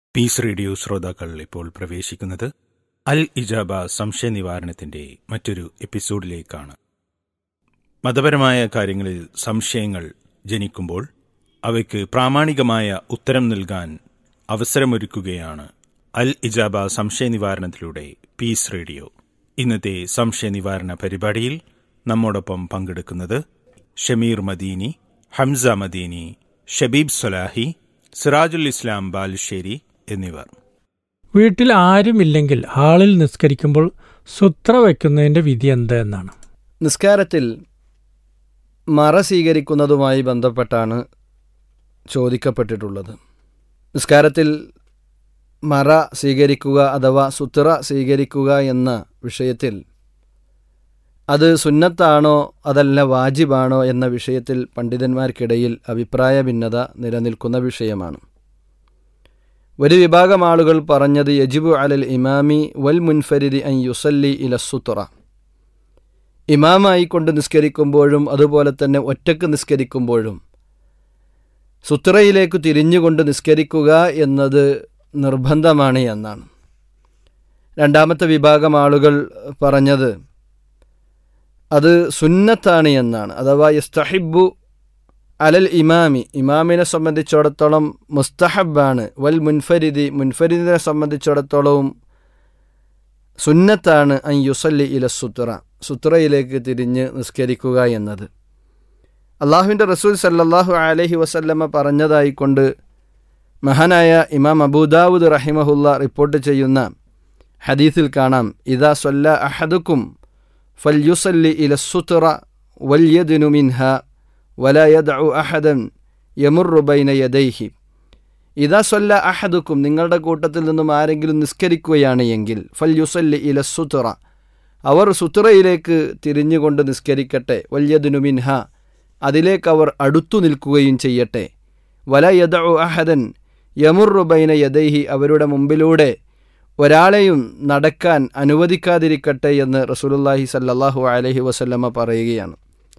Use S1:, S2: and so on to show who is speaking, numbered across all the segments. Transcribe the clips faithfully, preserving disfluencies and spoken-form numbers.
S1: Piece radio ശ്രോതാക്കൾ ഇപ്പോൾ പ്രവേശിക്കുന്നത് അൽ ഇജാബ സംശയ നിവാരണത്തിന്റെ മറ്റൊരു എപ്പിസോഡിലേക്കാണ്. മതപരമായ കാര്യങ്ങളിൽ സംശയങ്ങൾ ജനിക്കുമ്പോൾ അവയ്ക്ക് പ്രാമാണികമായ ഉത്തരം നൽകാൻ അവസരമൊരുക്കുകയാണ് അൽ ഇജാബ സംശയ നിവാരണത്തിലൂടെ പീസ് റേഡിയോ. ഇന്നത്തെ സംശയ നിവാരണ പരിപാടിയിൽ നമ്മോടൊപ്പം പങ്കെടുക്കുന്നത് ഷമീർ മദീനി, ഹംസ മദീനി, ഷബീബ് സലാഹി, സിറാജുൽ ഇസ്ലാം ബാലുശ്ശേരി എന്നിവർ.
S2: വീട്ടിൽ ആരുമില്ലെങ്കിൽ ഹാളിൽ നിസ്കരിക്കുമ്പോൾ സുത്ര വയ്ക്കുന്നതിൻ്റെ വിധി എന്ത് എന്നാണ്.
S3: നിസ്കാരത്തിൽ മറ സ്വീകരിക്കുന്നതുമായി ബന്ധപ്പെട്ടാണ് ചോദിക്കപ്പെട്ടിട്ടുള്ളത്. നിസ്കാരത്തിൽ മറ സ്വീകരിക്കുക അഥവാ സുത്ര സ്വീകരിക്കുക എന്ന വിഷയത്തിൽ അത് സുന്നത്താണോ അതല്ല വാജിബാണോ എന്ന വിഷയത്തിൽ പണ്ഡിതന്മാർക്കിടയിൽ അഭിപ്രായ ഭിന്നത നിലനിൽക്കുന്ന വിഷയമാണ്. ഒരു വിഭാഗം ആളുകൾ പറഞ്ഞത് യജിബു അലൽ ഇമാമി വൽ മുൻഫരിദി അൻ യുസല്ലി ഇല സുത്ര, ഇമാമായി കൊണ്ട് നിസ്കരിക്കുമ്പോഴും അതുപോലെ തന്നെ ഒറ്റക്ക് നിസ്കരിക്കുമ്പോഴും സുത്രയിലേക്ക് തിരിഞ്ഞുകൊണ്ട് നിസ്കരിക്കുക എന്നത് നിർബന്ധമാണ് എന്നാണ്. രണ്ടാമത്തെ വിഭാഗം ആളുകൾ പറഞ്ഞത് അത് സുന്നത്താണ് എന്നാണ്. അഥവാ യസ്തഹിബു അലൽ ഇമാമി, ഇമാമിനെ സംബന്ധിച്ചിടത്തോളം മുസ്തഹബാണ്. വൽ മുൻഫരിദി, മുൻഫരിദിനെ സംബന്ധിച്ചിടത്തോളവും സുന്നത്താണ് അൻ യുസല്ലി ഇല സുത്ര, സുത്രയിലേക്ക് തിരിഞ്ഞ് നിസ്കരിക്കുക എന്നത്. അള്ളാഹുവിൻ്റെ റസൂൽ സല്ലല്ലാഹു അലൈഹി വസല്ലമ പറഞ്ഞതായിക്കൊണ്ട് മഹാനായ ഇമാം അബൂദാവുദ് റഹിമഹുല്ല റിപ്പോർട്ട് ചെയ്യുന്ന ഹദീസിൽ കാണാം, ഇദാ സല്ല അഹദുക്കും ഫൽ യുസല്ലി ഇല സുത്ര വൽ യദ്നു മിൻഹ വലാ യദ്ഉ അഹദൻ യമുറു ബൈന യദൈഹി. ഇദാ സല്ല അഹദുക്കും, നിങ്ങളുടെ കൂട്ടത്തിൽ നിന്നും ആരെങ്കിലും നിസ്കരിക്കുകയാണ് എങ്കിൽ ഫൽ യുസല്ലി ഇല സുത്ര, അവർ സുത്രയിലേക്ക് തിരിഞ്ഞുകൊണ്ട് നിസ്കരിക്കട്ടെ. വൽ യദ്നു മിൻഹ, അതിലേക്ക് അവർ അടുത്തു നിൽക്കുകയും ചെയ്യട്ടെ. വലാ യദ്ഉ അഹദൻ യമുറു ബൈന യദൈഹി, അവരുടെ മുമ്പിലൂടെ ഒരാളെയും നടക്കാൻ അനുവദിക്കാതിരിക്കട്ടെ എന്ന് റസൂലുള്ളാഹി സല്ലല്ലാഹു അലൈഹി വസല്ലമ പറയുകയാണ്.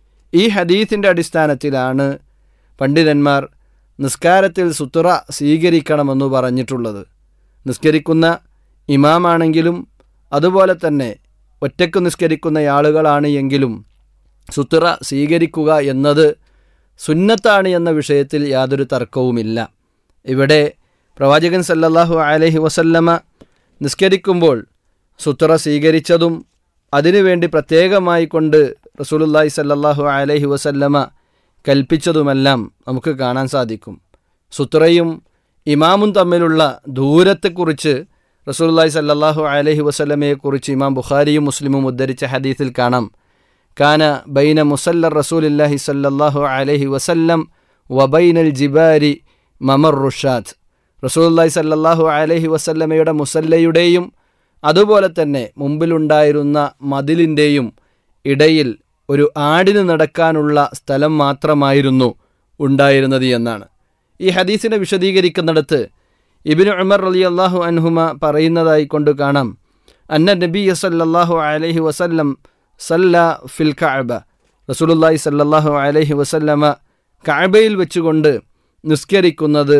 S3: ഈ ഹദീസിൻ്റെ അടിസ്ഥാനത്തിലാണ് പണ്ഡിതന്മാർ നിസ്കാരത്തിൽ സുത്ര സ്വീകരിക്കണമെന്ന് പറഞ്ഞിട്ടുള്ളത്. നിസ്കരിക്കുന്ന ഇമാമാണെങ്കിലും അതുപോലെ തന്നെ ഒറ്റക്ക് നിസ്കരിക്കുന്ന ആളുകളാണ് എങ്കിലും സുത്ര സ്വീകരിക്കുക എന്നത് സുന്നത്താണ് എന്ന വിഷയത്തിൽ യാതൊരു തർക്കവുമില്ല. ഇവിടെ പ്രവാചകൻ സല്ലല്ലാഹു അലൈഹി വസല്ലമ നിസ്കരിക്കുമ്പോൾ സുത്ര സ്വീകരിച്ചതും അതിനുവേണ്ടി പ്രത്യേകമായി കൊണ്ട് റസൂലുള്ളാഹി സല്ലല്ലാഹു അലൈഹി വസല്ലമ കൽപ്പിച്ചതുമെല്ലാം നമുക്ക് കാണാൻ സാധിക്കും. സുത്രയും ഇമാമും തമ്മിലുള്ള ദൂരത്തെക്കുറിച്ച് റസൂലുള്ളാഹി സല്ലല്ലാഹു അലൈഹി വസല്ലമയെക്കുറിച്ച് ഇമാം ബുഖാരിയും മുസ്ലിമും ഉദ്ധരിച്ച ഹദീസിൽ കാണാം, കാന ബൈന മുസല്ല റസൂലില്ലാഹി സല്ലല്ലാഹു അലൈഹി വസല്ലം വബൈനൽ ജിബാരി മമർ റുഷാദ്. റസൂലുള്ളാഹി സല്ലല്ലാഹു അലൈഹി വസല്ലമയുടെ മുസല്ലയുടെയും അതുപോലെ തന്നെ മുമ്പിലുണ്ടായിരുന്ന മതിലിൻ്റെയും ഇടയിൽ ഒരു ആടിന് നടക്കാനുള്ള സ്ഥലം മാത്രമായിരുന്നു ഉണ്ടായിരുന്നത് എന്നാണ്. ഈ ഹദീസിനെ വിശദീകരിക്കുന്നിടത്ത് ഇബ്നു ഉമർ റളിയല്ലാഹു അൻഹുമ പറയുന്നതായി കൊണ്ട് കാണാം, അന്ന നബിയ സല്ലല്ലാഹു അലൈഹി വസല്ലം സല്ല ഫിൽ കഅബ, റസൂലുള്ളാഹി സല്ലല്ലാഹു അലൈഹി വസല്ലമ കഅബയിൽ വെച്ചുകൊണ്ട് നിസ്കരിക്കുന്നത്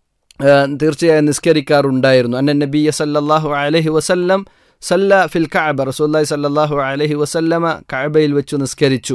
S3: തീർച്ചയായും നിസ്കരിക്കാറുണ്ടായിരുന്നു. അന്ന നബിയ സല്ലല്ലാഹു അലൈഹി വസല്ലം സല്ല ഫിൽ കഅബ, റസൂലുള്ളാഹി സല്ലല്ലാഹു അലൈഹി വസല്ലമ കഅബയിൽ വെച്ചു നിസ്കരിച്ചു.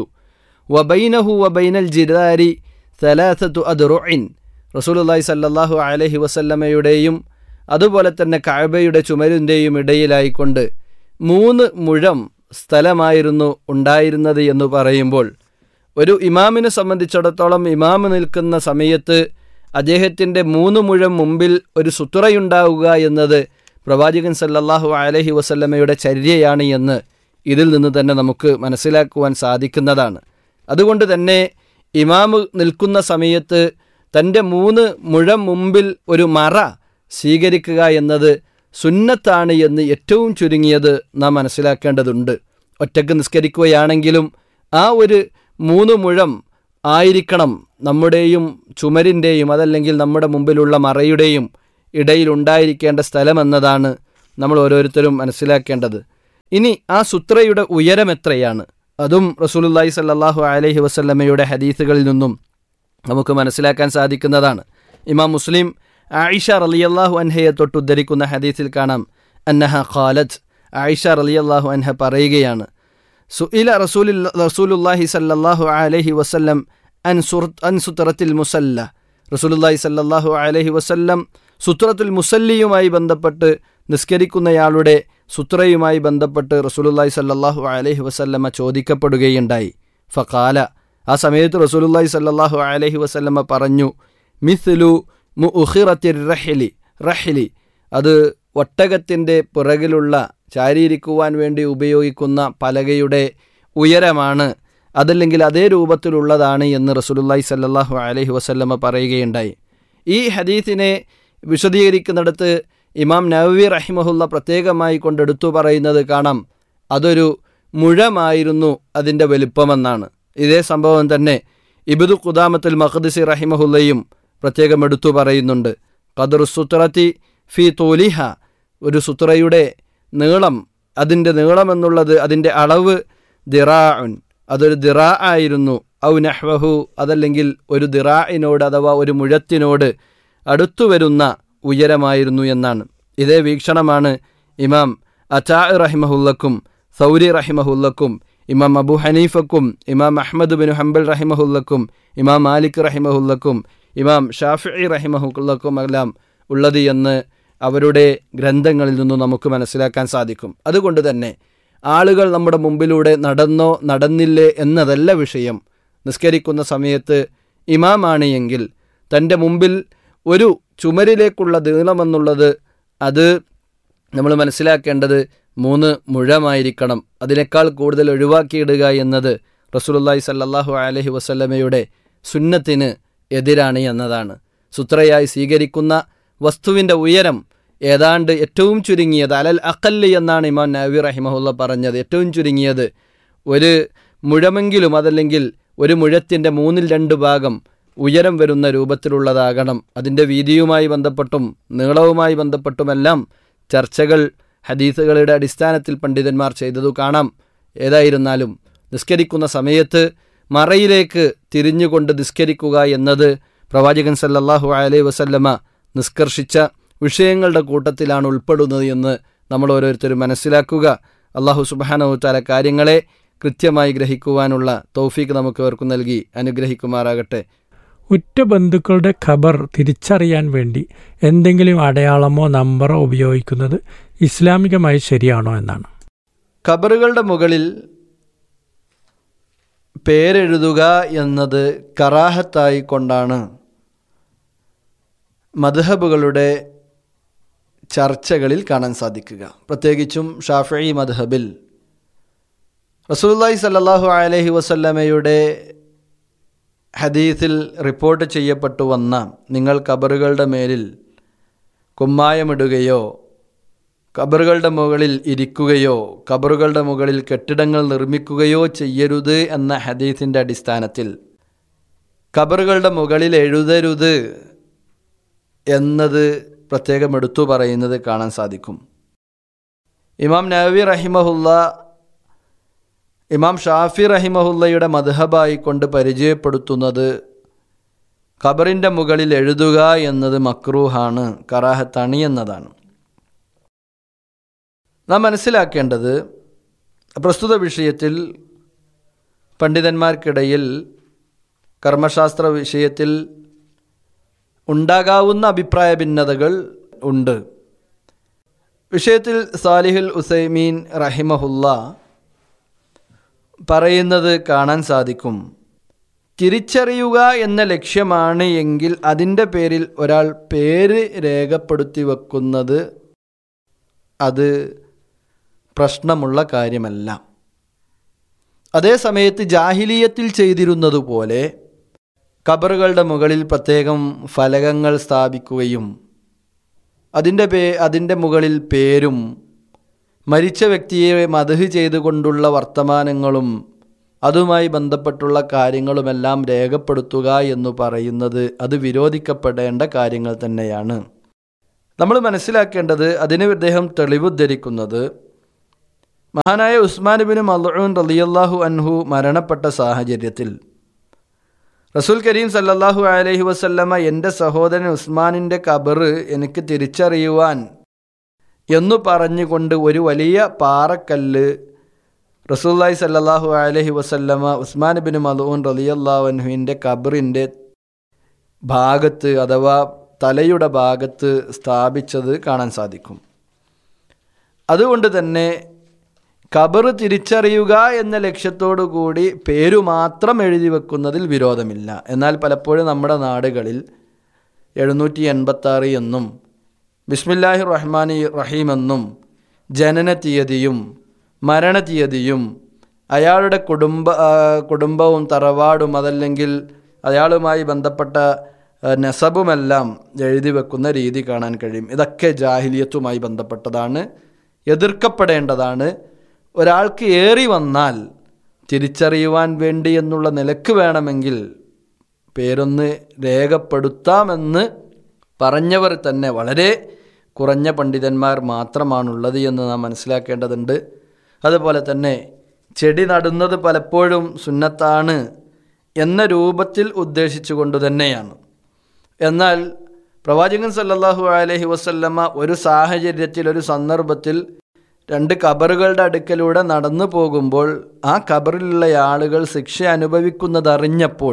S3: വബൈനഹു വബൈനൽ ജിദാരി സലാസതു അദ്റുഇൻ, റസൂലുള്ളാഹി സല്ലല്ലാഹു അലൈഹി വസല്ലമയുടെയും അതുപോലെ തന്നെ കഅബയുടെ ചുമരിൻ്റെയും ഇടയിലായിക്കൊണ്ട് മൂന്ന് മുഴം സ്ഥലമായിരുന്നു ഉണ്ടായിരുന്നത് എന്ന് പറയുമ്പോൾ ഒരു ഇമാമിനെ സംബന്ധിച്ചിടത്തോളം ഇമാമ് നിൽക്കുന്ന സമയത്ത് അദ്ദേഹത്തിൻ്റെ മൂന്ന് മുഴം മുമ്പിൽ ഒരു സുത്രയുണ്ടാവുക എന്നത് പ്രവാചകൻ സല്ലല്ലാഹു അലൈഹി വസല്ലമയുടെ ചര്യയാണ് എന്ന് ഇതിൽ നിന്ന് തന്നെ നമുക്ക് മനസ്സിലാക്കുവാൻ സാധിക്കുന്നതാണ്. അതുകൊണ്ട് തന്നെ ഇമാമ് നിൽക്കുന്ന സമയത്ത് തൻ്റെ മൂന്ന് മുഴം മുമ്പിൽ ഒരു മറ സ്വീകരിക്കുക എന്നത് സുന്നത്താണ് എന്ന് ഏറ്റവും ചുരുങ്ങിയത് നാം മനസ്സിലാക്കേണ്ടതുണ്ട്. ഒറ്റക്ക് നിസ്കരിക്കുകയാണെങ്കിലും ആ ഒരു മൂന്ന് മുഴം ആയിരിക്കണം നമ്മുടെയും ചുമരിൻ്റെയും അതല്ലെങ്കിൽ നമ്മുടെ മുമ്പിലുള്ള മറയുടെയും ഇടയിലുണ്ടായിരിക്കേണ്ട സ്ഥലമെന്നതാണ് നമ്മൾ ഓരോരുത്തരും മനസ്സിലാക്കേണ്ടത്. ഇനി ആ സുത്രയുടെ ഉയരം എത്രയാണ്, അതും റസൂലുള്ളാഹി സ്വല്ലല്ലാഹു അലൈഹി വസല്ലമയുടെ ഹദീസുകളിൽ നിന്നും നമുക്ക് മനസ്സിലാക്കാൻ സാധിക്കുന്നതാണ്. ഇമാം മുസ്ലിം ആയിഷ റളിയല്ലാഹു അൻഹയെ തൊട്ട് ഉദ്ധരിക്കുന്ന ഹദീസിൽ കാണാം, അന്നഹ ഖാലത്ത്, ആയിഷ റളിയല്ലാഹു അൻഹ പറയുകയാണ്, സുഇല റസൂലി റസൂലുള്ളാഹി സല്ലല്ലാഹു അലൈഹി വസല്ലം അൻ സുർ അൻ സുത്രത്തിൽ മുസല്ല. റസൂലുള്ളാഹി സല്ലല്ലാഹു അലൈഹി വസല്ലം സുത്രത്തുൽ മുസല്ലിയുമായി ബന്ധപ്പെട്ട്, നിസ്കരിക്കുന്നയാളുടെ സുത്രയുമായി ബന്ധപ്പെട്ട് റസൂലുള്ളാഹി സല്ലല്ലാഹു അലൈഹി വസല്ലമ ചോദിക്കപ്പെടുകയുണ്ടായി. ഫഖാല, ആ സമയത്ത് റസൂലുള്ളാഹി സല്ലല്ലാഹു അലൈഹി വസല്ലമ പറഞ്ഞു, മിസ്ലു മുഉഖിറത്തിർ റഹ്ലി, റഹ്ലി അത് ഒട്ടകത്തിൻ്റെ പുറകിലുള്ള ചാരിയിരിക്കുവാൻ വേണ്ടി ഉപയോഗിക്കുന്ന പലകയുടെ ഉയരമാണ്, അതല്ലെങ്കിൽ അതേ രൂപത്തിലുള്ളതാണ് എന്ന് റസൂലുള്ളാഹി സല്ലല്ലാഹു അലൈഹി വസല്ലമ പറയുകയുണ്ടായി. ഈ ഹദീസിനെ വിശദീകരിക്കുന്നിടത്ത് ഇമാം നവവി റഹിമഹുല്ല പ്രത്യേകമായി കൊണ്ടെടുത്തു പറയുന്നത് കാണാം, അതൊരു മുഴമായിരുന്നു അതിൻ്റെ വലിപ്പമെന്നാണ്. ഇതേ സംഭവം തന്നെ ഇബ്നു ഖുദാമത്തുൽ മഖ്ദിസി റഹിമഹുല്ലയും പ്രത്യേകം എടുത്തു പറയുന്നുണ്ട്. ഖദ്റു സുത്രത്തി ഫി തൂലിഹ, ഒരു സുത്രയുടെ നീളം, അതിൻ്റെ നീളമെന്നുള്ളത്, അതിൻ്റെ അളവ് ദിറാഉൻ, അതൊരു ദിറാ ആയിരുന്നു. ഔ നഹ്വഹു, അതല്ലെങ്കിൽ ഒരു ദിറാഇനോട് അഥവാ ഒരു മുഴത്തിനോട് അടുത്തു വരുന്ന ഉയരമായിരുന്നു എന്നാണ്. ഇതേ വീക്ഷണമാണ് ഇമാം അതാ റഹിമഹുല്ലക്കും സൗരി റഹിമഹുല്ലക്കും ഇമാം അബു ഹനീഫക്കും ഇമാം അഹ്മദ് ബിൻ ഹംബൽ റഹിമഹുല്ലക്കും ഇമാം മാലിക് റഹിമഹുല്ലക്കും ഇമാം ഷാഫിഈ റഹിമഹുല്ലക്കും എല്ലാം ഉള്ളത് എന്ന് അവരുടെ ഗ്രന്ഥങ്ങളിൽ നിന്നും നമുക്ക് മനസ്സിലാക്കാൻ സാധിക്കും. അതുകൊണ്ട് തന്നെ ആളുകൾ നമ്മുടെ മുമ്പിലൂടെ നടന്നോ നടന്നില്ലേ എന്നതല്ല വിഷയം. നിസ്കരിക്കുന്ന സമയത്ത് ഇമാമാണ് എങ്കിൽ തൻ്റെ മുമ്പിൽ ഒരു ചുമരിലേക്കുള്ള നീളമെന്നുള്ളത് അത് നമ്മൾ മനസ്സിലാക്കേണ്ടത് മൂന്ന് മുഴമായിരിക്കണം. അതിനേക്കാൾ കൂടുതൽ ഒഴിവാക്കിയിടുക എന്നത് റസൂലുള്ളാഹി സല്ലല്ലാഹു അലൈഹി വസല്ലമയുടെ സുന്നത്തിന് എതിരാണ് എന്നതാണ്. സുത്രയായി സ്വീകരിക്കുന്ന വസ്തുവിൻ്റെ ഉയരം ഏതാണ്ട് ഏറ്റവും ചുരുങ്ങിയത് അലൽ അഖല്ല് എന്നാണ് ഇമാം നവവി റഹിമഹുല്ല പറഞ്ഞത്. ഏറ്റവും ചുരുങ്ങിയത് ഒരു മുഴമെങ്കിലും, അതല്ലെങ്കിൽ ഒരു മുഴത്തിൻ്റെ മൂന്നിൽ രണ്ട് ഭാഗം ഉയരം വരുന്ന രൂപത്തിലുള്ളതാകണം. അതിൻ്റെ വീതിയുമായി ബന്ധപ്പെട്ടും നീളവുമായി ബന്ധപ്പെട്ടുമെല്ലാം ചർച്ചകൾ ഹദീസുകളുടെ അടിസ്ഥാനത്തിൽ പണ്ഡിതന്മാർ ചെയ്തതു കാണാം. ഏതായിരുന്നാലും നിസ്കരിക്കുന്ന സമയത്ത് മറയിലേക്ക് തിരിഞ്ഞുകൊണ്ട് നിസ്കരിക്കുക എന്നത് പ്രവാചകൻ സല്ലല്ലാഹു അലൈഹി വസല്ലമ നിഷ്കർഷിച്ച വിഷയങ്ങളുടെ കൂട്ടത്തിലാണ് ഉൾപ്പെടുന്നത് എന്ന് നമ്മൾ ഓരോരുത്തരും മനസ്സിലാക്കുക. അല്ലാഹു സുബ്ഹാനഹു വ തആല കാര്യങ്ങളെ കൃത്യമായി ഗ്രഹിക്കുവാനുള്ള തൗഫീഖ് നമുക്ക് അവർക്കു നൽകി അനുഗ്രഹിക്കുമാറാകട്ടെ.
S2: ഉറ്റ ബന്ധുക്കളുടെ ഖബർ തിരിച്ചറിയാൻ വേണ്ടി എന്തെങ്കിലും അടയാളമോ നമ്പറോ ഉപയോഗിക്കുന്നത് ഇസ്ലാമികമായി ശരിയാണോ എന്നാണ്.
S3: ഖബറുകളുടെ മുകളിൽ പേരെഴുതുക എന്നത് കറാഹത്തായി കൊണ്ടാണ് മദ്ഹബുകളുടെ ചർച്ചകളിൽ കാണാൻ സാധിക്കുക. പ്രത്യേകിച്ചും ഷാഫിഈ മദ്ഹബിൽ റസൂലുള്ളാഹി സ്വല്ലല്ലാഹു അലൈഹി വസല്ലമയുടെ ഹദീസിൽ റിപ്പോർട്ട് ചെയ്യപ്പെട്ടു വന്ന, നിങ്ങൾ ഖബറുകളുടെ മേലിൽ കുമ്മായമിടുകയോ ഖബറുകളുടെ മുകളിൽ ഇരിക്കുകയോ ഖബറുകളുടെ മുകളിൽ കെട്ടിടങ്ങൾ നിർമ്മിക്കുകയോ ചെയ്യരുത് എന്ന ഹദീസിൻ്റെ അടിസ്ഥാനത്തിൽ ഖബറുകളുടെ മുകളിൽ എഴുതരുത് എന്നത് പ്രത്യേകം എടുത്തു പറയുന്നത് കാണാൻ സാധിക്കും. ഇമാം നവവി റഹിമഹുല്ല ഇമാം ഷാഫി റഹിമഹുല്ലയുടെ മദ്ഹബായി കൊണ്ട് പരിചയപ്പെടുത്തുന്നത് ഖബറിൻ്റെ മുകളിൽ എഴുതുക എന്നത് മക്രൂഹാണ്, കറാഹത്താണ് എന്നതാണ്. നാം മനസ്സിലാക്കേണ്ടത്, പ്രസ്തുത വിഷയത്തിൽ പണ്ഡിതന്മാർക്കിടയിൽ കർമ്മശാസ്ത്ര വിഷയത്തിൽ ഉണ്ടാകാവുന്ന അഭിപ്രായ ഭിന്നതകൾ ഉണ്ട്. വിഷയത്തിൽ സാലിഹുൽ ഉസൈമീൻ റഹിമഹുല്ല പറയുന്നത് കാണാൻ സാധിക്കും, തിരിച്ചറിയുക എന്ന ലക്ഷ്യമാണ് എങ്കിൽ അതിൻ്റെ പേരിൽ ഒരാൾ പേര് രേഖപ്പെടുത്തി വെക്കുന്നത് അത് പ്രശ്നമുള്ള കാര്യമല്ല. അതേസമയത്ത് ജാഹിലിയത്തിൽ ചെയ്തിരുന്നതുപോലെ ഖബറുകളുടെ മുകളിൽ പ്രത്യേകം ഫലകങ്ങൾ സ്ഥാപിക്കുകയും അതിൻ്റെ പേ അതിൻ്റെ മുകളിൽ പേരും മരിച്ച വ്യക്തിയെ മദ്ഹ് ചെയ്തുകൊണ്ടുള്ള വർത്തമാനങ്ങളും അതുമായി ബന്ധപ്പെട്ടുള്ള കാര്യങ്ങളുമെല്ലാം രേഖപ്പെടുത്തുക എന്ന് പറയുന്നത് അത് വിരോധിക്കപ്പെടേണ്ട കാര്യങ്ങൾ തന്നെയാണ്. നമ്മൾ മനസ്സിലാക്കേണ്ടത്, അതിന് ഇദ്ദേഹം തെളിവുദ്ധരിക്കുന്നത് മഹാനായ ഉസ്മാൻ ഇബ്നു മദ്ഊൻ റളിയല്ലാഹു അൻഹു മരണപ്പെട്ട സാഹചര്യത്തിൽ റസൂൽ കരീം സല്ലല്ലാഹു അലൈഹി വസല്ലമ എൻ്റെ സഹോദരൻ ഉസ്മാനിൻ്റെ ഖബർ എനിക്ക് തിരിച്ചറിയുവാൻ എന്നു പറഞ്ഞുകൊണ്ട് ഒരു വലിയ പാറക്കല്ല് റസൂലുള്ളാഹി സല്ലല്ലാഹു അലൈഹി വസല്ലമ ഉസ്മാൻ ഇബ്നു മദ്ഊൻ റളിയല്ലാഹു അൻഹുവിൻ്റെ ഖബറിൻ്റെ ഭാഗത്ത് അഥവാ തലയുടെ ഭാഗത്ത് സ്ഥാപിച്ചത് കാണാൻ സാധിക്കും. അതുകൊണ്ട് തന്നെ ഖബർ തിരിച്ചറിയുക എന്ന ലക്ഷ്യത്തോടു കൂടി പേരു മാത്രം എഴുതി വെക്കുന്നതിൽ വിരോധമില്ല. എന്നാൽ പലപ്പോഴും നമ്മുടെ നാടുകളിൽ എഴുന്നൂറ്റി എൺപത്താറ് എന്നും ബിസ്മില്ലാഹി റഹ്മാനി റഹീം എന്നും ജനന തീയതിയും മരണ തീയതിയും അയാളുടെ കുടുംബ കുടുംബവും തറവാടും അതല്ലെങ്കിൽ അയാളുമായി ബന്ധപ്പെട്ട നസബുമെല്ലാം എഴുതി വെക്കുന്ന രീതി കാണാൻ കഴിയും. ഇതൊക്കെ ജാഹിലിയത്തുമായി ബന്ധപ്പെട്ടതാണ്, എതിർക്കപ്പെടേണ്ടതാണ്. ഒരാൾക്ക് ഏറി വന്നാൽ തിരിച്ചറിയുവാൻ വേണ്ടി എന്നുള്ള നിലക്ക് വേണമെങ്കിൽ പേരൊന്ന് രേഖപ്പെടുത്താമെന്ന് പറഞ്ഞവർ തന്നെ വളരെ കുറഞ്ഞ പണ്ഡിതന്മാർ മാത്രമാണുള്ളത് എന്ന് നാം മനസ്സിലാക്കേണ്ടതുണ്ട്. അതുപോലെ തന്നെ ചെടി നടുന്നത് പലപ്പോഴും സുന്നത്താണ് എന്ന രൂപത്തിൽ ഉദ്ദേശിച്ചു കൊണ്ട് തന്നെയാണ്. എന്നാൽ പ്രവാചകൻ സല്ലല്ലാഹു അലൈഹി വസല്ലമ ഒരു സാഹചര്യത്തിൽ, ഒരു സന്ദർഭത്തിൽ രണ്ട് ഖബറുകളുടെ അടുക്കലൂടെ നടന്നു പോകുമ്പോൾ ആ ഖബറിലുള്ള ആളുകൾ ശിക്ഷ അനുഭവിക്കുന്നതറിഞ്ഞപ്പോൾ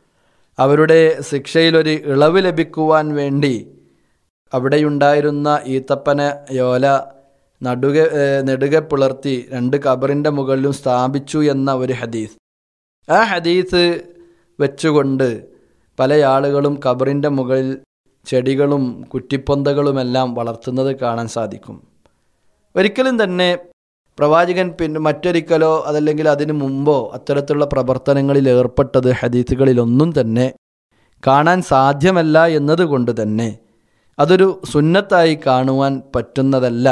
S3: അവരുടെ ശിക്ഷയിലൊരു ഇളവ് ലഭിക്കുവാൻ വേണ്ടി അവിടെയുണ്ടായിരുന്ന ഈത്തപ്പന യോല നടുക നെടുകെ പുലർത്തി രണ്ട് ഖബറിൻ്റെ മുകളിലും സ്ഥാപിച്ചു എന്ന ഒരു ഹദീസ്. ആ ഹദീസ് വെച്ചുകൊണ്ട് പല ആളുകളും ഖബറിൻ്റെ മുകളിൽ ചെടികളും കുറ്റിപ്പൊന്തകളുമെല്ലാം വളർത്തുന്നത് കാണാൻ സാധിക്കും. ഒരിക്കലും തന്നെ പ്രവാചകൻ പിന്നെ മറ്റൊരിക്കലോ അതല്ലെങ്കിൽ അതിനു മുമ്പോ അത്തരത്തിലുള്ള പ്രവർത്തനങ്ങളിൽ ഏർപ്പെട്ടത് ഹദീസുകളിലൊന്നും തന്നെ കാണാൻ സാധ്യമല്ല എന്നതുകൊണ്ട് തന്നെ അതൊരു സുന്നത്തായി കാണുവാൻ പറ്റുന്നതല്ല.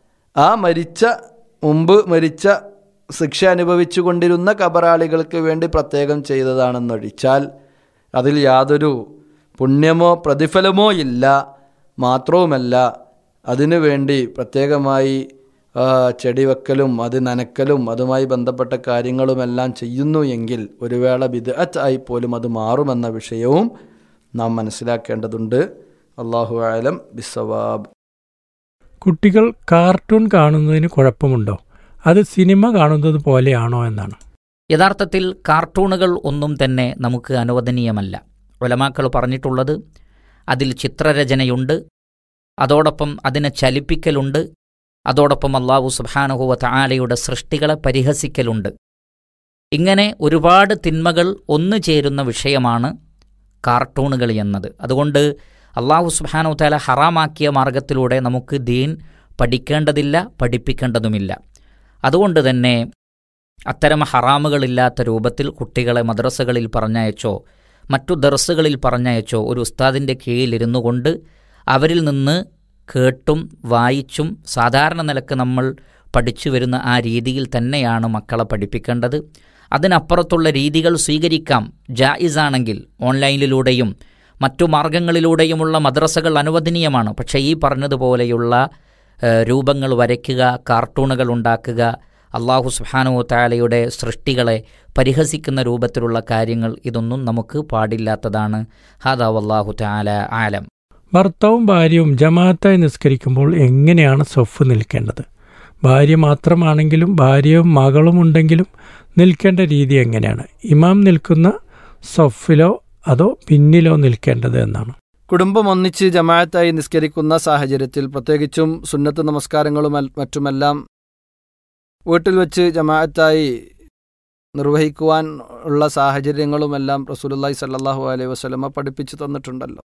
S3: ആ മരിച്ച മുമ്പ് മരിച്ച ശിക്ഷ അനുഭവിച്ചു കൊണ്ടിരുന്ന ഖബറാളികൾക്ക് വേണ്ടി പ്രത്യേകം ചെയ്തതാണെന്നൊഴിച്ചാൽ അതിൽ യാതൊരു പുണ്യമോ പ്രതിഫലമോ ഇല്ല. മാത്രവുമല്ല അതിനു വേണ്ടി പ്രത്യേകമായി ചെടി വെക്കലും അത് നനക്കലും അതുമായി ബന്ധപ്പെട്ട കാര്യങ്ങളുമെല്ലാം ചെയ്യുന്നു എങ്കിൽ ഒരു വേള ബിദ്അത്ത് ആയി പോലും അത് മാറുമെന്ന വിഷയവും നാം മനസ്സിലാക്കേണ്ടതുണ്ട്. അല്ലാഹു അഅലം ബിസ്സവാബ്.
S2: കുട്ടികൾ കാർട്ടൂൺ കാണുന്നതിന് കുഴപ്പമുണ്ടോ? അത് സിനിമ കാണുന്നത് പോലെയാണോ എന്നാണ്.
S4: യഥാർത്ഥത്തിൽ കാർട്ടൂണുകൾ ഒന്നും തന്നെ നമുക്ക് അനുവദനീയമല്ല. ഉലമാക്കൾ പറഞ്ഞിട്ടുള്ളത് അതിൽ ചിത്രരചനയുണ്ട്, അതോടൊപ്പം അതിനെ ചലിപ്പിക്കലുണ്ട്, അതോടൊപ്പം അല്ലാഹു സുബ്ഹാനഹു വ തആലയുടെ സൃഷ്ടികളെ പരിഹസിക്കലുണ്ട്. ഇങ്ങനെ ഒരുപാട് തിന്മകൾ ഒന്നു ചേരുന്ന വിഷയമാണ് കാർട്ടൂണുകൾ എന്നത്. അതുകൊണ്ട് അല്ലാഹു സുബ്ഹാനഹു വ തആല ഹറാമാക്കിയ മാർഗത്തിലൂടെ നമുക്ക് ദീൻ പഠിക്കേണ്ടതില്ല, പഠിപ്പിക്കേണ്ടതുമില്ല. അതുകൊണ്ട് തന്നെ അത്തരം ഹറാമുകളില്ലാത്ത രൂപത്തിൽ കുട്ടികളെ മദ്രസകളിൽ പറഞ്ഞയച്ചോ മറ്റു ദർസുകളിൽ പറഞ്ഞയച്ചോ ഒരു ഉസ്താദിൻ്റെ കീഴിലിരുന്നു കൊണ്ട് അവരിൽ നിന്ന് കേട്ടും വായിച്ചും സാധാരണ നിലക്ക് നമ്മൾ പഠിച്ചു വരുന്ന ആ രീതിയിൽ തന്നെയാണ് മക്കളെ പഠിപ്പിക്കേണ്ടത്. അതിനപ്പുറത്തുള്ള രീതികൾ സ്വീകരിക്കാം, ജായിസാണെങ്കിൽ ഓൺലൈനിലൂടെയും മറ്റു മാർഗങ്ങളിലൂടെയുമുള്ള മദ്രസകൾ അനുവദനീയമാണ്. പക്ഷേ ഈ പറഞ്ഞതുപോലെയുള്ള രൂപങ്ങൾ വരയ്ക്കുക, കാർട്ടൂണുകൾ ഉണ്ടാക്കുക, അല്ലാഹു സുബ്ഹാനഹു വ തആലയുടെ സൃഷ്ടികളെ പരിഹസിക്കുന്ന രൂപത്തിലുള്ള കാര്യങ്ങൾ, ഇതൊന്നും നമുക്ക് പാടില്ലാത്തതാണ്. ഹാദാ വല്ലാഹു തആല ആലം.
S2: ഭർത്താവും ഭാര്യയും ജമാഅത്തായി നിസ്കരിക്കുമ്പോൾ എങ്ങനെയാണ് സൊഫ് നിൽക്കേണ്ടത്? ഭാര്യ മാത്രമാണെങ്കിലും ഭാര്യയും മകളും ഉണ്ടെങ്കിലും നിൽക്കേണ്ട രീതി എങ്ങനെയാണ്? ഇമാം നിൽക്കുന്ന സൊഫിലോ അതോ പിന്നിലോ നിൽക്കേണ്ടത് എന്നാണ്.
S3: കുടുംബം ഒന്നിച്ച് ജമാഅത്തായി നിസ്കരിക്കുന്ന സാഹചര്യത്തിൽ, പ്രത്യേകിച്ചും സുന്നത്ത് നമസ്കാരങ്ങളും മറ്റുമെല്ലാം വീട്ടിൽ വെച്ച് ജമാഅത്തായി നിർവഹിക്കുവാൻ ഉള്ള സാഹചര്യങ്ങളുമെല്ലാം റസൂലുള്ളാഹി സ്വല്ലല്ലാഹു അലൈഹി വസല്ലമ പഠിപ്പിച്ചു തന്നിട്ടുണ്ടല്ലോ.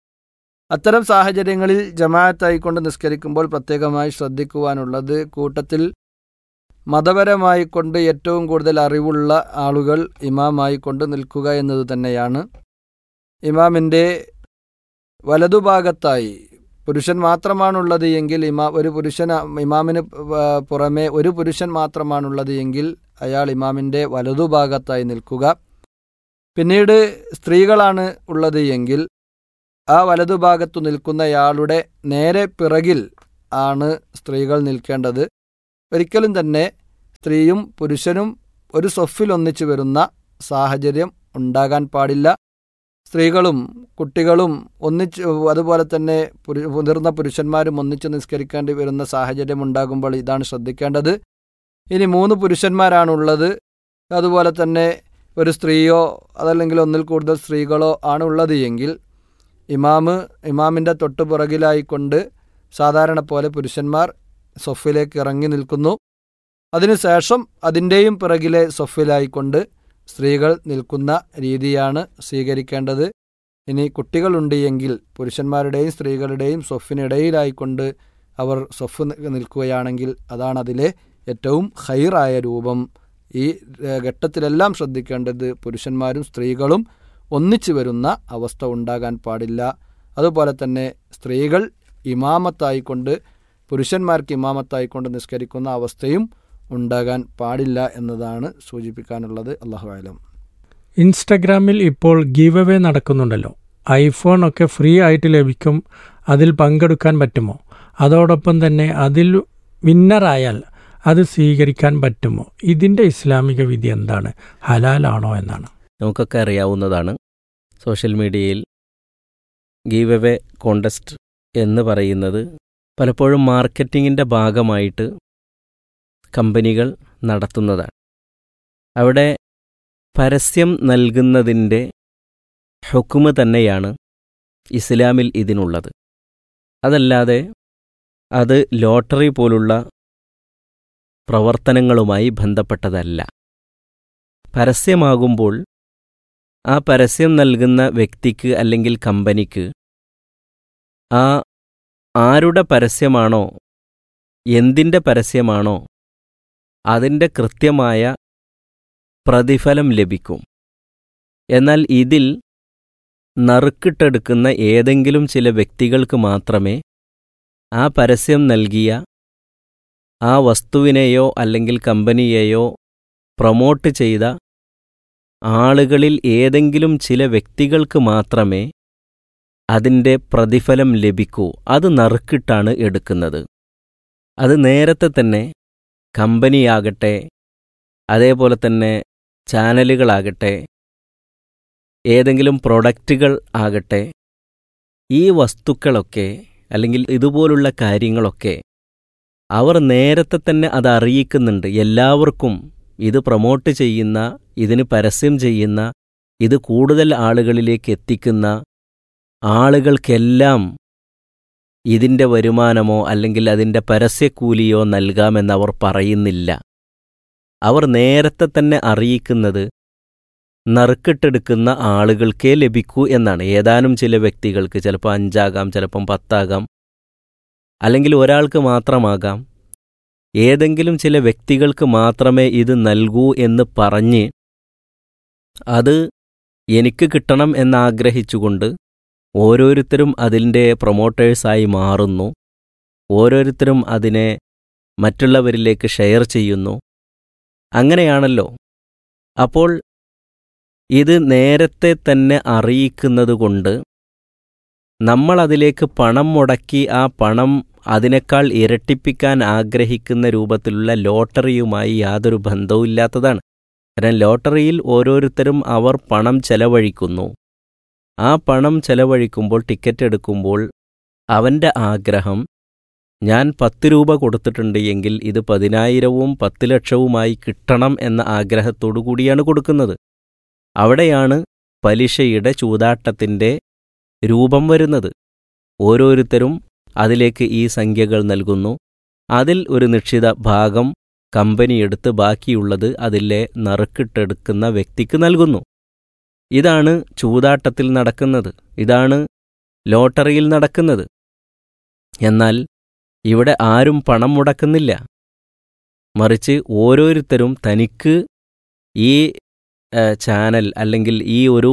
S3: അത്തരം സാഹചര്യങ്ങളിൽ ജമാഅത്തായിക്കൊണ്ട് നിസ്കരിക്കുമ്പോൾ പ്രത്യേകമായി ശ്രദ്ധിക്കുവാനുള്ളത്, കൂട്ടത്തിൽ മതപരമായി കൊണ്ട് ഏറ്റവും കൂടുതൽ അറിവുള്ള ആളുകൾ ഇമാമായി കൊണ്ട് നിൽക്കുക എന്നത് തന്നെയാണ്. ഇമാമിൻ്റെ വലതുഭാഗത്തായി പുരുഷൻ മാത്രമാണുള്ളത് എങ്കിൽ ഇമാ ഒരു പുരുഷൻ ഇമാമിന് പുറമെ ഒരു പുരുഷൻ മാത്രമാണുള്ളത് എങ്കിൽ അയാൾ ഇമാമിൻ്റെ വലതുഭാഗത്തായി നിൽക്കുക. പിന്നീട് സ്ത്രീകളാണ് ഉള്ളത് എങ്കിൽ ആ വലതുഭാഗത്തു നിൽക്കുന്നയാളുടെ നേരെ പിറകിൽ ആണ് സ്ത്രീകൾ നിൽക്കേണ്ടത്. ഒരിക്കലും തന്നെ സ്ത്രീയും പുരുഷനും ഒരു സൊഫിൽ ഒന്നിച്ചു വരുന്ന സാഹചര്യം ഉണ്ടാകാൻ പാടില്ല. സ്ത്രീകളും കുട്ടികളും ഒന്നിച്ച്, അതുപോലെ തന്നെ പുരു മുതിർന്ന പുരുഷന്മാരും ഒന്നിച്ച് നിസ്കരിക്കേണ്ടി വരുന്ന സാഹചര്യം ഉണ്ടാകുമ്പോൾ ഇതാണ് ശ്രദ്ധിക്കേണ്ടത്. ഇനി മൂന്ന് പുരുഷന്മാരാണുള്ളത്, അതുപോലെ തന്നെ ഒരു സ്ത്രീയോ അതല്ലെങ്കിൽ ഒന്നിൽ കൂടുതൽ സ്ത്രീകളോ ആണുള്ളത് എങ്കിൽ ഇമാമ് ഇമാമിൻ്റെ തൊട്ട് പുറകിലായിക്കൊണ്ട് സാധാരണ പോലെ പുരുഷന്മാർ സൊഫിലേക്ക് ഇറങ്ങി നിൽക്കുന്നു. അതിനുശേഷം അതിൻ്റെയും പിറകിലെ സൊഫിലായിക്കൊണ്ട് സ്ത്രീകൾ നിൽക്കുന്ന രീതിയാണ് സ്വീകരിക്കേണ്ടത്. ഇനി കുട്ടികളുണ്ട് എങ്കിൽ പുരുഷന്മാരുടെയും സ്ത്രീകളുടെയും സൊഫിനിടയിലായിക്കൊണ്ട് അവർ സൊഫ് നിൽക്കുകയാണെങ്കിൽ അതാണ് അതിലെ ഏറ്റവും ഖൈറായ രൂപം. ഈ ഘട്ടത്തിലെല്ലാം ശ്രദ്ധിക്കേണ്ടത് പുരുഷന്മാരും സ്ത്രീകളും ഒന്നിച്ചു വരുന്ന അവസ്ഥ ഉണ്ടാകാൻ പാടില്ല. അതുപോലെ തന്നെ സ്ത്രീകൾ ഇമാമത്തായിക്കൊണ്ട് പുരുഷന്മാർക്ക് ഇമാമത്തായിക്കൊണ്ട് നിസ്കരിക്കുന്ന അവസ്ഥയും ഉണ്ടാകാൻ പാടില്ല എന്നതാണ് സൂചിപ്പിക്കാനുള്ളത്. അല്ലാഹു അലം.
S2: ഇൻസ്റ്റഗ്രാമിൽ ഇപ്പോൾ ഗീവ് അവേ നടക്കുന്നുണ്ടല്ലോ. ഐഫോൺ ഒക്കെ ഫ്രീ ആയിട്ട് ലഭിക്കും. അതിൽ പങ്കെടുക്കാൻ പറ്റുമോ? അതോടൊപ്പം തന്നെ അതിൽ വിന്നറായാൽ അത് സ്വീകരിക്കാൻ പറ്റുമോ? ഇതിൻ്റെ ഇസ്ലാമിക വിധി എന്താണ്? ഹലാലാണോ എന്നാണ്.
S5: നമുക്കൊക്കെ അറിയാവുന്നതാണ്, സോഷ്യൽ മീഡിയയിൽ ഗീവ് അവേ കോണ്ടസ്റ്റ് എന്ന് പറയുന്നത് പലപ്പോഴും മാർക്കറ്റിങ്ങിൻ്റെ ഭാഗമായിട്ട് കമ്പനികൾ നടത്തുന്നതാണ്. അവിടെ പരസ്യം നൽകുന്നതിൻ്റെ ഹുക്മ് തന്നെയാണ് ഇസ്ലാമിൽ ഇതിനുള്ളത്. അതല്ലാതെ അത് ലോട്ടറി പോലുള്ള പ്രവർത്തനങ്ങളുമായി ബന്ധപ്പെട്ടതല്ല. പരസ്യമാകുമ്പോൾ ആ പരസ്യം നൽകുന്ന വ്യക്തിക്ക് അല്ലെങ്കിൽ കമ്പനിക്ക് ആ ആരുടെ പരസ്യമാണോ, എന്തിൻ്റെ പരസ്യമാണോ, അതിൻ്റെ കൃത്യമായ പ്രതിഫലം ലഭിക്കും. എന്നാൽ ഇതിൽ നറുക്കിട്ടെടുക്കുന്ന ഏതെങ്കിലും ചില വ്യക്തികൾക്ക് മാത്രമേ ആ പരസ്യം നൽകിയ ആ വസ്തുവിനെയോ അല്ലെങ്കിൽ കമ്പനിയെയോ പ്രൊമോട്ട് ചെയ്ത ആളുകളിൽ ഏതെങ്കിലും ചില വ്യക്തികൾക്ക് മാത്രമേ അതിൻ്റെ പ്രതിഫലം ലഭിക്കൂ. അത് നറുക്കിട്ടാണ് എടുക്കുന്നത്. അത് നേരത്തെ തന്നെ കമ്പനിയാകട്ടെ, അതേപോലെ തന്നെ ചാനലുകളാകട്ടെ, ഏതെങ്കിലും പ്രൊഡക്റ്റുകൾ ആകട്ടെ, ഈ വസ്തുക്കളൊക്കെ അല്ലെങ്കിൽ ഇതുപോലുള്ള കാര്യങ്ങളൊക്കെ അവർ നേരത്തെ തന്നെ അത് അറിയിക്കുന്നുണ്ട്. എല്ലാവർക്കും ഇത് പ്രൊമോട്ട് ചെയ്യുന്ന, ഇതിന് പരസ്യം ചെയ്യുന്ന, ഇത് കൂടുതൽ ആളുകളിലേക്ക് എത്തിക്കുന്ന ആളുകൾക്കെല്ലാം ഇതിൻ്റെ വരുമാനമോ അല്ലെങ്കിൽ അതിൻ്റെ പരസ്യക്കൂലിയോ നൽകാമെന്നവർ പറയുന്നില്ല. അവർ നേരത്തെ തന്നെ അറിയിക്കുന്നത് നറുക്കിട്ടെടുക്കുന്ന ആളുകൾക്കേ ലഭിക്കൂ എന്നാണ്. ഏതാനും ചില വ്യക്തികൾക്ക്, ചിലപ്പോൾ അഞ്ചാകാം, ചിലപ്പം പത്താകാം, അല്ലെങ്കിൽ ഒരാൾക്ക് മാത്രമാകാം, ഏതെങ്കിലും ചില വ്യക്തികൾക്ക് മാത്രമേ ഇത് നൽകൂ എന്ന് പറഞ്ഞ് അത് എനിക്ക് കിട്ടണം എന്നാഗ്രഹിച്ചുകൊണ്ട് ഓരോരുത്തരും അതിൻ്റെ പ്രൊമോട്ടേഴ്സായി മാറുന്നു. ഓരോരുത്തരും അതിനെ മറ്റുള്ളവരിലേക്ക് ഷെയർ ചെയ്യുന്നു. അങ്ങനെയാണല്ലോ. അപ്പോൾ ഇത് നേരത്തെ തന്നെ അറിയിക്കുന്നതുകൊണ്ട് നമ്മളതിലേക്ക് പണം മുടക്കി ആ പണം അതിനേക്കാൾ ഇരട്ടിപ്പിക്കാൻ ആഗ്രഹിക്കുന്ന രൂപത്തിലുള്ള ലോട്ടറിയുമായി യാതൊരു ബന്ധവുമില്ലാത്തതാണ്. കാരണം ലോട്ടറിയിൽ ഓരോരുത്തരും അവർ പണം ചെലവഴിക്കുന്നു. ആ പണം ചെലവഴിക്കുമ്പോൾ, ടിക്കറ്റ് എടുക്കുമ്പോൾ അവൻ്റെ ആഗ്രഹം, ഞാൻ പത്ത് രൂപ കൊടുത്തിട്ടുണ്ട് എങ്കിൽ ഇത് പതിനായിരവും പത്ത് ലക്ഷവുമായി കിട്ടണം എന്ന ആഗ്രഹത്തോടു കൂടിയാണ് കൊടുക്കുന്നത്. അവിടെയാണ് പലിശയുടെ ചൂതാട്ടത്തിൻ്റെ രൂപം വരുന്നത്. ഓരോരുത്തരും അതിലേക്ക് ഈ സംഖ്യകൾ നൽകുന്നു. അതിൽ ഒരു നിശ്ചിത ഭാഗം കമ്പനിയെടുത്ത് ബാക്കിയുള്ളത് അതിലെ നറുക്കിട്ടെടുക്കുന്ന വ്യക്തിക്ക് നൽകുന്നു. ഇതാണ് ചൂതാട്ടത്തിൽ നടക്കുന്നത്. ഇതാണ് ലോട്ടറിയിൽ നടക്കുന്നത്. എന്നാൽ ഇവിടെ ആരും പണം മുടക്കുന്നില്ല. മറിച്ച് ഓരോരുത്തരും തനിക്ക് ഈ ചാനൽ അല്ലെങ്കിൽ ഈ ഒരു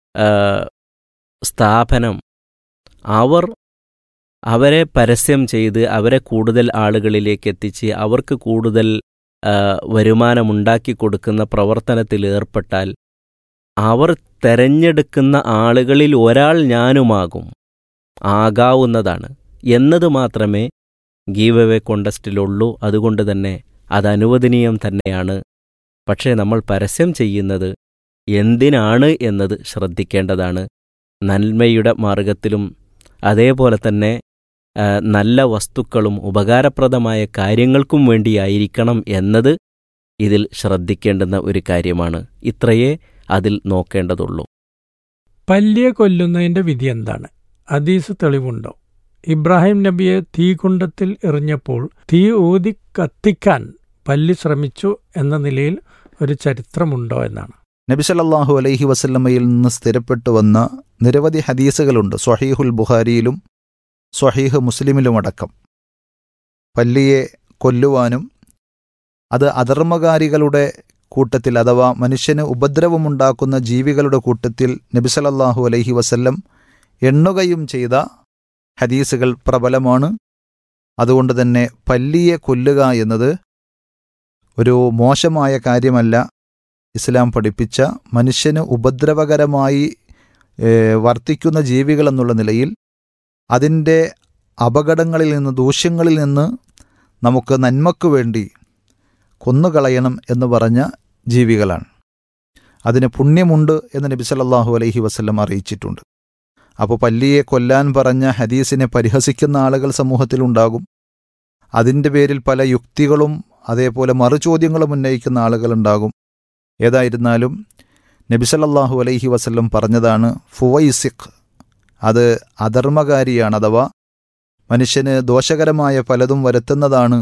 S5: സ്ഥാപനം അവർ അവരെ പരസ്യം ചെയ്ത് അവരെ കൂടുതൽ ആളുകളിലേക്ക് എത്തിച്ച് അവർക്ക് കൂടുതൽ വരുമാനമുണ്ടാക്കി കൊടുക്കുന്ന പ്രവർത്തനത്തിൽ ഏർപ്പെട്ടാൽ അവർ തെരഞ്ഞെടുക്കുന്ന ആളുകളിൽ ഒരാൾ ഞാനുമാകും, ആകാവുന്നതാണ് എന്നത് മാത്രമേ ഗീവ് അവേ കോണ്ടസ്റ്റിലുള്ളൂ. അതുകൊണ്ട് തന്നെ അത് അനുവദനീയം തന്നെയാണ്. പക്ഷേ നമ്മൾ പരസ്യം ചെയ്യുന്നത് എന്തിനാണ് എന്നത് ശ്രദ്ധിക്കേണ്ടതാണ്. നന്മയുടെ മാർഗത്തിലും അതേപോലെ തന്നെ ആ, നല്ല വസ്തുക്കളും ഉപകാരപ്രദമായ കാര്യങ്ങൾക്കും വേണ്ടിയായിരിക്കണം എന്നത് ഇതിൽ ശ്രദ്ധിക്കേണ്ടുന്ന ഒരു കാര്യമാണ്. ഇത്രയേ അതിൽ നോക്കേണ്ടതുള്ളൂ.
S2: പല്ലിയെ കൊല്ലുന്നതിൻ്റെ വിധി എന്താണ്? ഹദീസ് തെളിവുണ്ടോ? ഇബ്രാഹിം നബിയെ തീകുണ്ടത്തിൽ എറിഞ്ഞപ്പോൾ തീ ഊതി കത്തിക്കാൻ പല്ലി ശ്രമിച്ചു എന്ന നിലയിൽ ഒരു ചരിത്രമുണ്ടോ എന്നാണ്.
S6: നബി സല്ലല്ലാഹു അലൈഹി വസല്ലമയിൽ നിന്ന് സ്ഥിരപ്പെട്ടു വന്ന നിരവധി ഹദീസുകളുണ്ട്. സ്വഹീഹുൽ ബുഖാരിയിലും സ്വഹീഹ് മുസ്ലിമിലുമടക്കം പല്ലിയെ കൊല്ലുവാനും അത് അധർമ്മകാരികളുടെ കൂട്ടത്തിൽ അഥവാ മനുഷ്യന് ഉപദ്രവമുണ്ടാക്കുന്ന ജീവികളുടെ കൂട്ടത്തിൽ നബി സല്ലല്ലാഹു അലൈഹി വസല്ലം എണ്ണുകയും ചെയ്ത ഹദീസുകൾ പ്രബലമാണ്. അതുകൊണ്ട് തന്നെ പല്ലിയെ കൊല്ലുക എന്നത് ഒരു മോശമായ കാര്യമല്ല. ഇസ്ലാം പഠിപ്പിച്ച മനുഷ്യന് ഉപദ്രവകരമായി വർത്തിക്കുന്ന ജീവികളെന്നുള്ള നിലയിൽ അതിൻ്റെ അപകടങ്ങളിൽ നിന്ന് ദൂഷ്യങ്ങളിൽ നിന്ന് നമുക്ക് നന്മയ്ക്കു വേണ്ടി കൊന്നുകളയണം എന്ന് പറഞ്ഞ ജീവികളാണ്. അതിന് പുണ്യമുണ്ട് എന്ന് നബി സല്ലല്ലാഹു അലൈഹി വസല്ലം അറിയിച്ചിട്ടുണ്ട്. അപ്പോൾ പല്ലിയെ കൊല്ലാൻ പറഞ്ഞ ഹദീസിനെ പരിഹസിക്കുന്ന ആളുകൾ സമൂഹത്തിലുണ്ടാകും. അതിൻ്റെ പേരിൽ പല യുക്തികളും അതേപോലെ മറുചോദ്യങ്ങളും ഉന്നയിക്കുന്ന ആളുകളുണ്ടാകും. ഏതായിരുന്നാലും നബി സല്ലല്ലാഹു അലൈഹി വസല്ലം പറഞ്ഞതാണ് ഫുവൈസിഖ്, അത് അധർമ്മകാരിയാണ്, അഥവാ മനുഷ്യന് ദോഷകരമായ പലതും വരുത്തുന്നതാണ്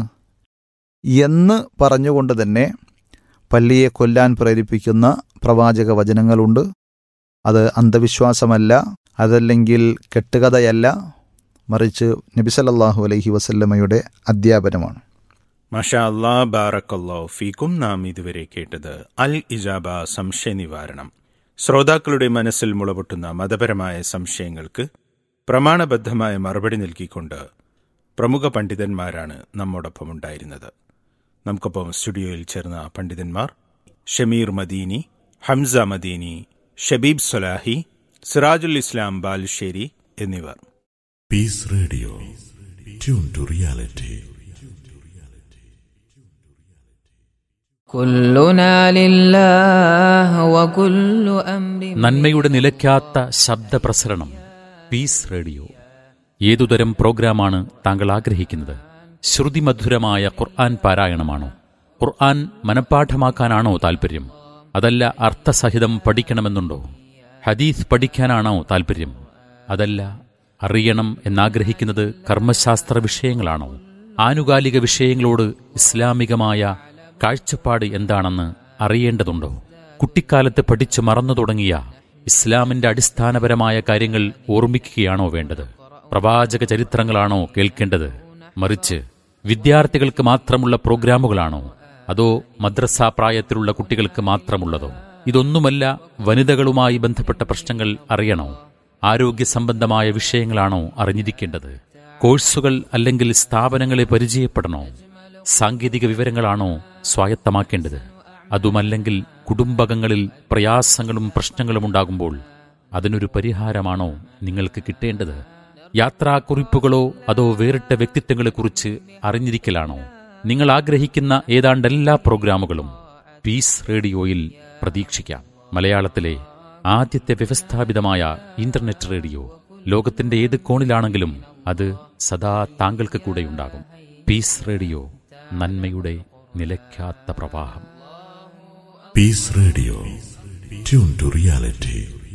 S6: എന്ന് പറഞ്ഞുകൊണ്ട് തന്നെ പല്ലിയെ കൊല്ലാൻ പ്രേരിപ്പിക്കുന്ന പ്രവാചക വചനങ്ങളുണ്ട്. അത് അന്ധവിശ്വാസമല്ല, അതല്ലെങ്കിൽ കെട്ടുകഥയല്ല, മറിച്ച് നബി സല്ലല്ലാഹു അലൈഹി വസല്ലമയുടെ അധ്യാപനമാണ്.
S1: മാഷാ അല്ലാ, ബാറക്കല്ലാഹു ഫീക്കും. നാം ഇതുവരെ കേട്ടത് അൽ ഇജാബ സംശയ നിവാരണം. ശ്രോതാക്കളുടെ മനസ്സിൽ മുളപൊട്ടുന്ന മതപരമായ സംശയങ്ങൾക്ക് പ്രമാണബദ്ധമായ മറുപടി നൽകിക്കൊണ്ട് പ്രമുഖ പണ്ഡിതന്മാരാണ് നമ്മോടൊപ്പം ഉണ്ടായിരുന്നത്. നമുക്കൊപ്പം സ്റ്റുഡിയോയിൽ ചേർന്ന പണ്ഡിതന്മാർ ഷമീർ മദീനി, ഹംസ മദീനി, ഷബീബ് സലാഹി, സിറാജുൽ ഇസ്ലാം ബാലുശ്ശേരി എന്നിവർ.
S7: Piece radio, tune to reality.
S8: നന്മയുടെ നിലയ്ക്കാത്ത ശബ്ദപ്രസരണം പീസ് റേഡിയോ. ഏതുതരം പ്രോഗ്രാമാണ് താങ്കൾ ആഗ്രഹിക്കുന്നത്? ശ്രുതിമധുരമായ ഖുർആൻ പാരായണമാണോ? ഖുർആൻ മനഃപ്പാഠമാക്കാനാണോ താൽപ്പര്യം? അതല്ല അർത്ഥസഹിതം പഠിക്കണമെന്നുണ്ടോ? ഹദീസ് പഠിക്കാനാണോ താൽപ്പര്യം? അതല്ല അറിയണം എന്നാഗ്രഹിക്കുന്നത് കർമ്മശാസ്ത്ര വിഷയങ്ങളാണോ? ആനുകാലിക വിഷയങ്ങളോട് ഇസ്ലാമികമായ കാഴ്ചപ്പാട് എന്താണെന്ന് അറിയേണ്ടതുണ്ടോ? കുട്ടിക്കാലത്ത് പഠിച്ചു മറന്നു തുടങ്ങിയ ഇസ്ലാമിന്റെ അടിസ്ഥാനപരമായ കാര്യങ്ങൾ ഓർമ്മിക്കുകയാണോ വേണ്ടത്? പ്രവാചക ചരിത്രങ്ങളാണോ കേൾക്കേണ്ടത്? മറിച്ച് വിദ്യാർത്ഥികൾക്ക് മാത്രമുള്ള പ്രോഗ്രാമുകളാണോ? അതോ മദ്രസാ പ്രായത്തിലുള്ള കുട്ടികൾക്ക് മാത്രമുള്ളതോ? ഇതൊന്നുമല്ല, വനിതകളുമായി ബന്ധപ്പെട്ട പ്രശ്നങ്ങൾ അറിയണോ? ആരോഗ്യ സംബന്ധമായ വിഷയങ്ങളാണോ അറിഞ്ഞിരിക്കേണ്ടത്? കോഴ്സുകൾ അല്ലെങ്കിൽ സ്ഥാപനങ്ങളെ പരിചയപ്പെടണോ? സാങ്കേതിക വിവരങ്ങളാണോ സ്വായത്തമാക്കേണ്ടത്? അതുമല്ലെങ്കിൽ കുടുംബകങ്ങളിൽ പ്രയാസങ്ങളും പ്രശ്നങ്ങളും ഉണ്ടാകുമ്പോൾ അതിനൊരു പരിഹാരമാണോ നിങ്ങൾക്ക് കിട്ടേണ്ടത്? യാത്രാക്കുറിപ്പുകളോ അതോ വേറിട്ട വ്യക്തിത്വങ്ങളെക്കുറിച്ച് അറിഞ്ഞിരിക്കലാണോ? നിങ്ങൾ ആഗ്രഹിക്കുന്ന ഏതാണ്ട് എല്ലാ പ്രോഗ്രാമുകളും പീസ് റേഡിയോയിൽ പ്രതീക്ഷിക്കാം. മലയാളത്തിലെ ആദ്യത്തെ വ്യവസ്ഥാപിതമായ ഇന്റർനെറ്റ് റേഡിയോ. ലോകത്തിന്റെ ഏത് കോണിലാണെങ്കിലും അത് സദാ താങ്കൾക്ക് കൂടെയുണ്ടാകും. പീസ് റേഡിയോ, നന്മയുടെ നിലയ്ക്കാത്ത പ്രവാഹം.
S7: Piece radio, tune to reality.